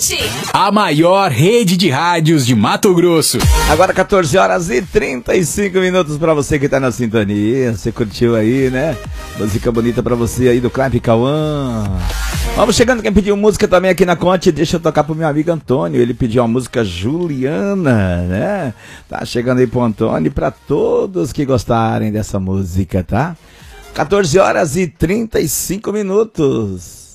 Conte, a maior rede de rádios de Mato Grosso. Agora 14 horas e 35 minutos pra você que tá na sintonia. Você curtiu aí, né? Música bonita pra você aí do Clive Cauã. Vamos chegando, quem pediu música também aqui na Conte, deixa eu tocar pro meu amigo Antônio. Ele pediu a música Juliana, né? Tá chegando aí pro Antônio e pra todos que gostarem dessa música, tá? 14 horas e 35 minutos.